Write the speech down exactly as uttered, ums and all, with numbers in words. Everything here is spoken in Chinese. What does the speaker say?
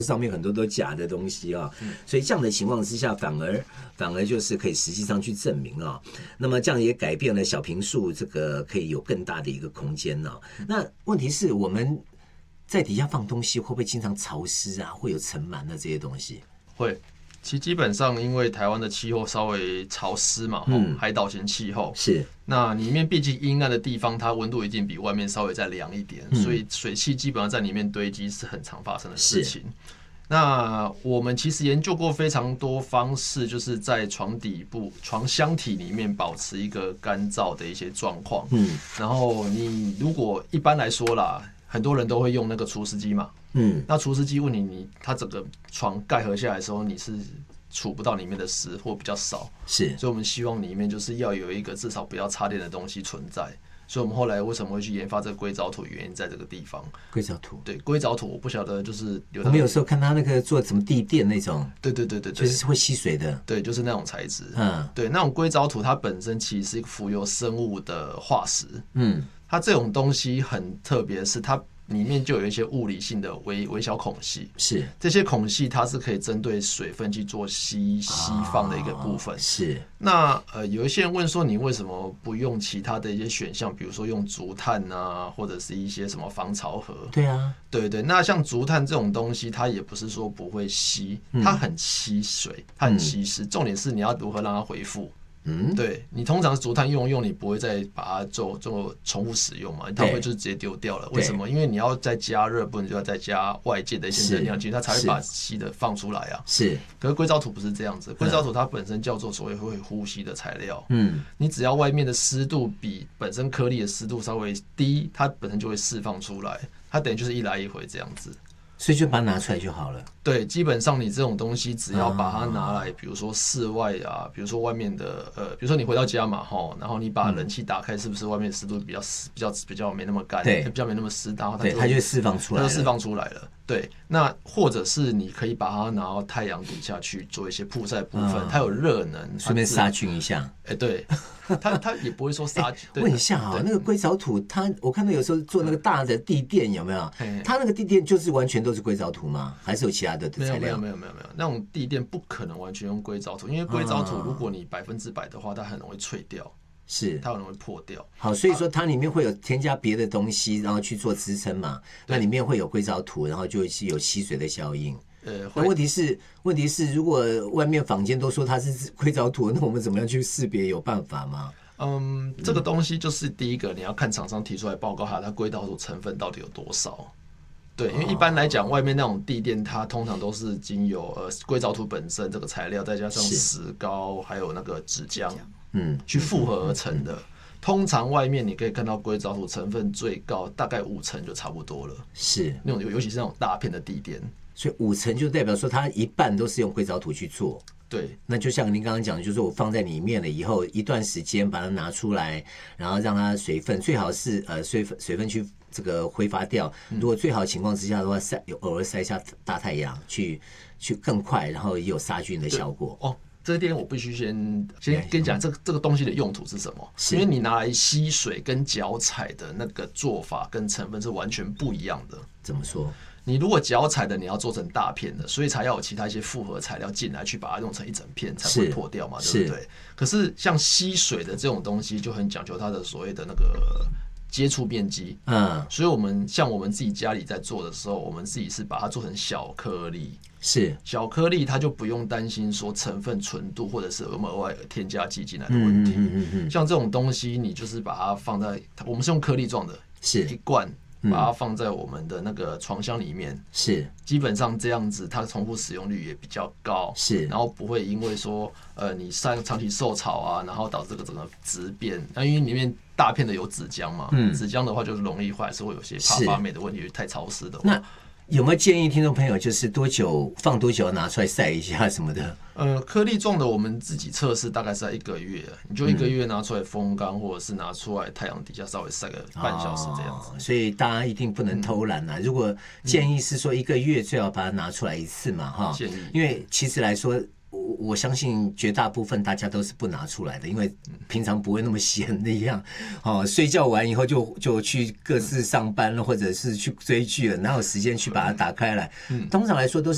上面很多都假的东西啊，所以这样的情况之下，反而反而就是可以实际上去证明啊。那么这样也改变了小坪数这个可以有更大的一个空间呢、啊。那问题是我们在底下放东西会不会经常潮湿啊？会有尘螨的这些东西？ 会。其实基本上，因为台湾的气候稍微潮湿嘛，嗯、海岛型气候是。 那里面毕竟阴暗的地方，它温度一定比外面稍微再凉一点，嗯、所以水汽基本上在里面堆积是很常发生的事情。那我们其实研究过非常多方式，就是在床底部、床箱体里面保持一个干燥的一些状况。嗯，然后你如果一般来说啦，很多人都会用那个除湿机嘛。嗯，那除湿机问你，你它整个床盖合下来的时候，你是除不到里面的湿或比较少。 是， 所以我们希望里面就是要有一个至少不要插电的东西存在。所以我们后来为什么会去研发这个硅藻土，原因在这个地方。 硅藻土， 对，硅藻土我不晓得，就是有我们有时候看它那个做什么地垫那种， 对对对对对， 就是会吸水的， 对，就是那种材质。嗯，对，那种硅藻土它本身其实是一个浮游生物的化石。嗯，它这种东西很特别，是它里面就有一些物理性的微微小孔隙， 是这些孔隙它是可以针对水分去做吸吸放的一个部分。 哦、是那呃，有一些人问说，你为什么不用其他的一些选项，比如说用竹炭啊，或者是一些什么防潮盒？ 对啊， 对对。那像竹炭这种东西，它也不是说不会吸，它很吸水，它很吸湿。嗯、重点是你要如何让它恢复。嗯，对，你通常竹炭用用，你不会再把它做做重复使用嘛？它会就是直接丢掉了。为什么？因为你要再加热，不然就要再加外界的一些能量进去，它才会把吸的放出来啊。 是， 可是硅藻土不是这样子，硅藻土它本身叫做所谓会呼吸的材料。嗯，你只要外面的湿度比本身颗粒的湿度稍微低，它本身就会释放出来。它等于就是一来一回这样子。 所以就把它拿出来就好了。 对，基本上你这种东西只要把它拿来，比如说室外啊，比如说外面的呃，比如说你回到家嘛，吼，然后你把冷气打开，是不是外面湿度比较比较比较没那么干， 对， 比较没那么湿，然后它就它就释放出来了， 它就释放出来了。对，那或者是你可以把它拿到太阳底下去做一些曝晒部分，嗯、它有热能， 顺便杀菌一下。 哎、欸，对，它它也不会说杀菌。 欸、问一下啊、喔，那个硅藻土，它我看到有时候做那个大的地垫有没有？它那个地垫就是完全都是硅藻土吗？还是有其他的材料？ 没有没有没有没有，那种地垫不可能完全用硅藻土，因为硅藻土如果你百分之百的话，它很容易脆掉。 是， 它很容易破掉。 好，所以说它里面会有添加别的东西，然后去做支撑嘛。那里面会有硅藻土，然后就会有吸水的效应。呃，那问题是，问题是，如果外面坊间都说它是硅藻土，那我们怎么样去识别？有办法吗？ 嗯，这个东西就是第一个，你要看厂商提出来报告它，它硅藻土成分到底有多少。对，因为一般来讲，外面那种地垫，它通常都是经由呃硅藻土本身这个材料，再加上石膏，还有那个纸浆。嗯，去复合而成的。通常外面你可以看到硅藻土成分最高，大概五成就差不多了。 是那种，尤其是那种大片的地垫， 所以五成就代表说它一半都是用硅藻土去做。 对， 那就像您刚刚讲的，就是我放在里面了以后，一段时间把它拿出来，然后让它水分最好是呃水分水分去这个挥发掉。如果最好的情况之下的话，晒有偶尔晒一下大太阳，去去更快，然后也有杀菌的效果。 哦。这一点我必须先先跟你讲，这个这个东西的用途是什么？因为你拿来吸水跟脚踩的那个做法跟成分是完全不一样的。 怎么说？ 你如果脚踩的，你要做成大片的，所以才要有其他一些复合材料进来去把它弄成一整片，才会破掉嘛，对不对？可是像吸水的这种东西，就很讲究它的所谓的那个接触面积。嗯，所以我们像我们自己家里在做的时候，我们自己是把它做成小颗粒。 是小颗粒，它就不用担心说成分纯度或者是有没有额外添加剂进来的问题。嗯嗯嗯嗯、像这种东西，你就是把它放在，我们是用颗粒状的， 是一罐，把它放在我们的那个床箱里面。 是基本上这样子，它重复使用率也比较高。 是， 然后不会因为说呃你上长期受潮啊，然后导致这个整个质变。那因为里面大片的有纸浆嘛，嗯、纸浆的话就是容易还是会有些怕发霉的问题，太潮湿的话。 那有没有建议听众朋友，就是多久放多久拿出来晒一下什么的？ 呃，颗粒状的我们自己测试大概是在一个月，你就一个月拿出来风干，嗯、或者是拿出来太阳底下稍微晒个半小时这样子。 哦、所以大家一定不能偷懒啊！嗯、如果建议是说一个月最好把它拿出来一次嘛，哈、嗯，建议，因为其实来说。我我相信绝大部分大家都是不拿出来的，因为平常不会那么闲的一样，哦，睡觉完以后就就去各自上班了，或者是去追剧了，哪有时间去把它打开来？通常来说都是。